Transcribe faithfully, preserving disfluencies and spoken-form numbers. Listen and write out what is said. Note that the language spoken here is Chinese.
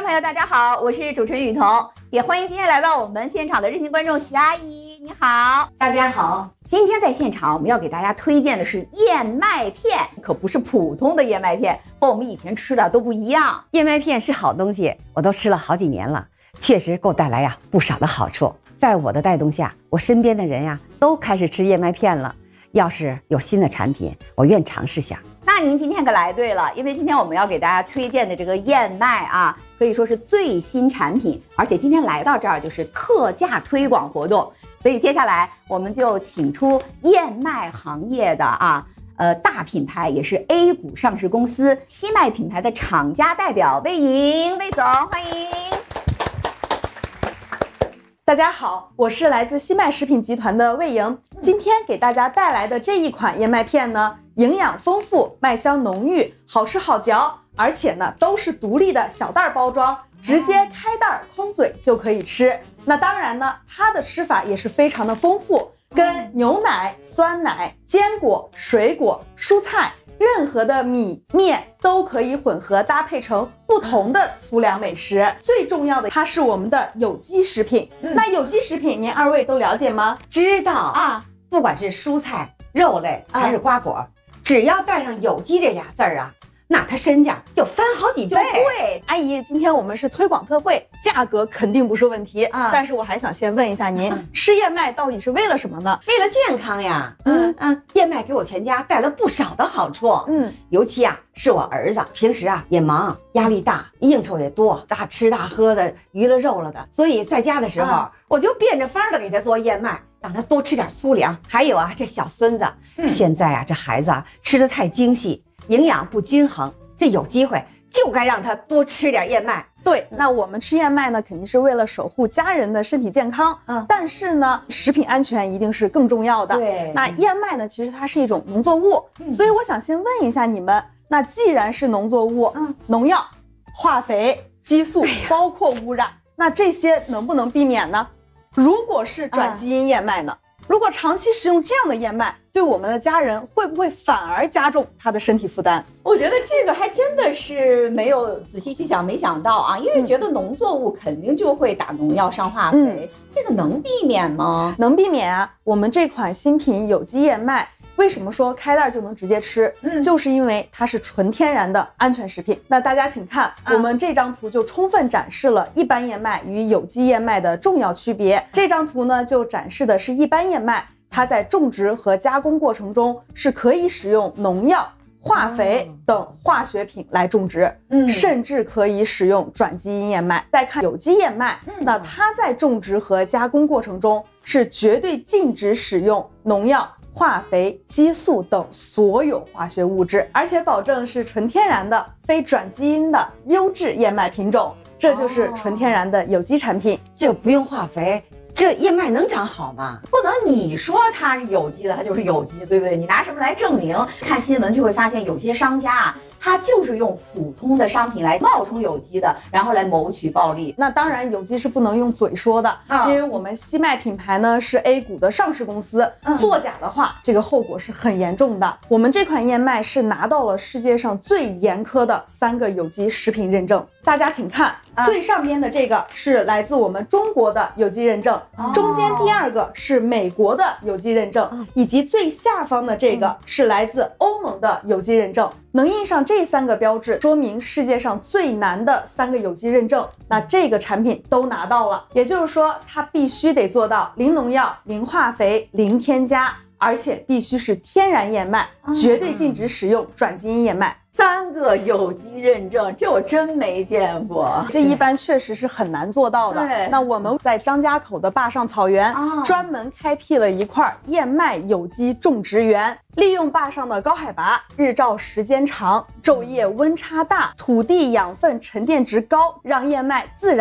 朋友大家好，我是主持人雨桐，也欢迎今天来到我们现场的热心观众徐阿姨，你好。 大家好。 今天在现场我们要给大家推荐的是燕麦片，可不是普通的燕麦片，和我们以前吃的都不一样。 燕麦片是好东西，我都吃了好几年了，确实给我带来呀不少的好处。在我的带动下，我身边的人呀都开始吃燕麦片了。要是有新的产品，我愿尝试下。 那您今天可来对了，因为今天我们要给大家推荐的这个燕麦啊，可以说是最新产品，而且今天来到这儿就是特价推广活动，所以接下来我们就请出燕麦行业的啊呃大品牌，也是 A 股上市公司西麦品牌的厂家代表魏莹，魏总欢迎。 大家好，我是来自西麦食品集团的魏莹，今天给大家带来的这一款燕麦片呢，营养丰富，麦香浓郁，好吃好嚼，而且呢都是独立的小袋包装，直接开袋空嘴就可以吃。那当然呢，它的吃法也是非常的丰富，跟牛奶、酸奶、坚果、水果、蔬菜，任何的米面都可以混合搭配成不同的粗粮美食。最重要的，它是我们的有机食品。嗯、那有机食品您二位都了解吗？ 知道啊，不管是蔬菜、肉类还是瓜果，啊、只要带上有机这俩字儿啊，那它身价就翻好几倍。 对，阿姨，今天我们是推广特惠，价格肯定不是问题啊。但是我还想先问一下您，嗯、吃燕麦到底是为了什么呢？ 为了健康呀。嗯嗯，燕麦给我全家带来不少的好处。嗯，尤其啊是我儿子，平时啊也忙，压力大，应酬也多，大吃大喝的，娱了肉了的，所以在家的时候，啊、我就变着法的给他做燕麦，让他多吃点粗粮。还有啊，这小孙子，嗯、现在啊这孩子啊吃得太精细，营养不均衡，这有机会就该让他多吃点燕麦。 对，那我们吃燕麦呢，肯定是为了守护家人的身体健康。嗯，但是呢，食品安全一定是更重要的。 对， 那燕麦呢，其实它是一种农作物，嗯、所以我想先问一下你们，那既然是农作物，嗯，农药、化肥、激素，哎、包括污染，那这些能不能避免呢？如果是转基因燕麦呢？啊如果长期食用这样的燕麦，对我们的家人会不会反而加重他的身体负担？ 我觉得这个还真的是没有仔细去想，没想到啊，因为觉得农作物肯定就会打农药、上化肥，嗯、这个能避免吗？ 能避免啊！我们这款新品有机燕麦，为什么说开袋就能直接吃？嗯，就是因为它是纯天然的安全食品。那大家请看，啊、我们这张图就充分展示了一般燕麦与有机燕麦的重要区别。这张图呢，就展示的是一般燕麦，它在种植和加工过程中是可以使用农药、化肥等化学品来种植，嗯，甚至可以使用转基因燕麦。再看有机燕麦，嗯、那它在种植和加工过程中是绝对禁止使用农药、化肥、激素等所有化学物质，而且保证是纯天然的、非转基因的优质燕麦品种，这就是纯天然的有机产品。 这不用化肥，这燕麦能长好吗？ 不能你说它是有机的，它就是有机，对不对？你拿什么来证明？看新闻就会发现，有些商家啊，他就是用普通的商品来冒充有机的，然后来谋取暴利。 那当然，有机是不能用嘴说的，嗯、因为我们西麦品牌呢是 A 股的上市公司，嗯、作假的话，这个后果是很严重的。我们这款燕麦是拿到了世界上最严苛的三个有机食品认证。大家请看，嗯、最上边的这个是来自我们中国的有机认证，哦、中间第二个是美国的有机认证，嗯、以及最下方的这个是来自欧盟的有机认证。能印上这三个标志，说明世界上最难的三个有机认证，那这个产品都拿到了。也就是说，它必须得做到零农药、零化肥、零添加，而且必须是天然燕麦，绝对禁止使用转基因燕麦。 三个有机认证，这我真没见过， 这一般确实是很难做到的。对，那我们在张家口的坝上草原，啊、专门开辟了一块燕麦有机种植园，利用坝上的高海拔、日照时间长、昼夜温差大、土地养分沉淀值高，让燕麦自然